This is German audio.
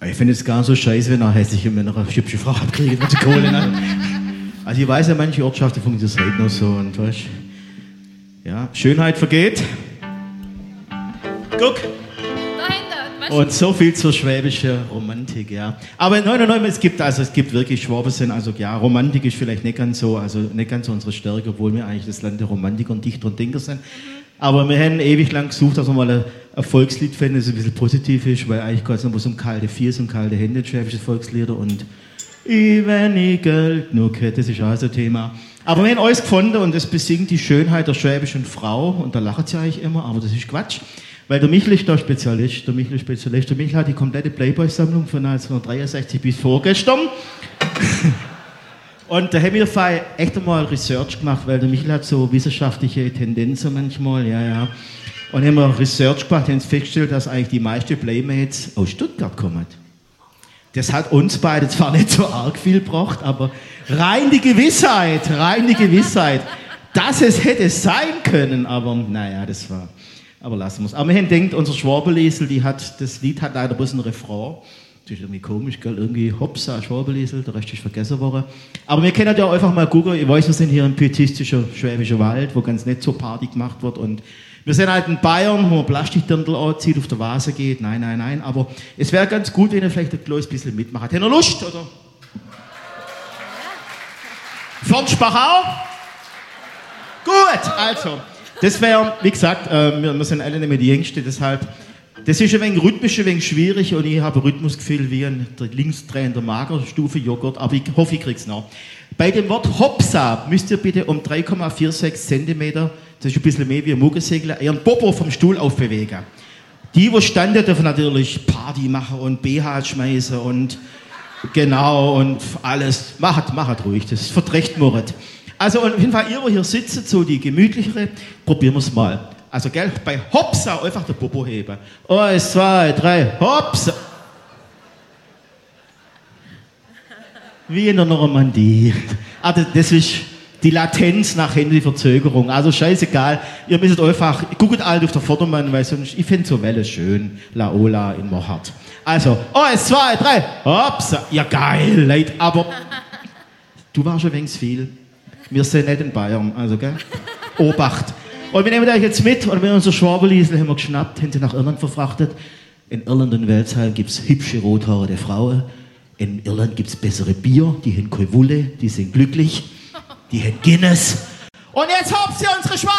Ich finde es gar nicht so scheiße, wenn er hässliche Männer eine hübsche Frau abkriegen mit der Kohle. Ne? Also ich weiß ja, manche Ortschaften funktioniert das heute noch so. Und weißt, ja, Schönheit vergeht. Guck. Und so viel zur schwäbischen Romantik, ja. Aber nein, es gibt wirklich Schwaben sind, also ja, Romantik ist vielleicht nicht ganz so unsere Stärke, obwohl wir eigentlich das Land der Romantiker und Dichter und Denker sind. Aber wir haben ewig lang gesucht, dass wir mal ein Volkslied finden, das ein bisschen positiv ist, weil eigentlich geht es nur um kalte Fies und kalte Hände, schwäbische Volkslieder und wenn ich Geld nur hätte, das ist auch so ein Thema. Aber wir haben alles gefunden und das besingt die Schönheit der schwäbischen Frau und da lacht sie eigentlich immer, aber das ist Quatsch. Weil der Michel ist der Spezialist. Der Michel hat die komplette Playboy-Sammlung von 1963 bis vorgestern. Und da haben wir echt einmal Research gemacht, weil der Michel hat so wissenschaftliche Tendenzen manchmal, ja. Und haben wir Research gemacht und haben festgestellt, dass eigentlich die meisten Playmates aus Stuttgart kommen. Das hat uns beide zwar nicht so arg viel gebracht, aber rein die Gewissheit, dass es hätte sein können, aber naja, das war... Aber lassen wir es. Aber wir haben gedacht, unser Schwabeliesel, das Lied hat leider bloß einen Refrain. Das ist irgendwie komisch, gell? Irgendwie Hopsa, Schwabeliesel, der Rest ist vergessen worden. Aber wir können ja einfach mal gucken. Ich weiß, wir sind hier im pietistischer Schwäbischer Wald, wo ganz nicht so Party gemacht wird. Und wir sind halt in Bayern, wo man Plastikdirndl anzieht, auf der Vase geht. Nein. Aber es wäre ganz gut, wenn ihr vielleicht ein kleines bisschen mitmacht. Habt ihr noch Lust, oder? Fernspach auch? Gut, also... Das wäre, wie gesagt, wir sind alle nicht mehr die Jüngsten, deshalb, das ist ein wenig rhythmisch, ein wenig schwierig und ich habe ein Rhythmusgefühl wie ein linksdrehender Magerstufe Joghurt, aber ich hoffe, ich krieg's noch. Bei dem Wort Hopsa müsst ihr bitte um 3,46 cm, das ist ein bisschen mehr wie ein Muggelsegler, ihren Popo vom Stuhl aufbewegen. Die, wo standen, dürfen natürlich Party machen und BH schmeißen und genau und alles. Macht ruhig, das verträgt Moritz. Also auf jeden Fall, ihr, wo hier sitzt, so die gemütlichere, probieren wir es mal. Also, gell, bei Hopsa einfach den Popo heben. 1, 2, 3, Hopsa. Wie in der Normandie. Also, das ist die Latenz nach hinten, die Verzögerung. Also, scheißegal. Ihr müsst einfach, guckt alt auf der Vordermann, weil sonst, ich finde so Welle schön. Laola in Mochart. Also, 1, 2, 3, Hopsa. Ja, geil, Leute, aber du warst schon wenigstens viel. Wir sind nicht in Bayern, also gell? Obacht. Und wir nehmen euch jetzt mit, und wir unser Schwabeliesel haben wir geschnappt, haben sie nach Irland verfrachtet. In Irland und Welsheim gibt es hübsche rothaarige Frauen. In Irland gibt es bessere Bier, die haben keine Wulle, die sind glücklich, die haben Guinness. Und jetzt habt ihr unsere Schwabeliesel!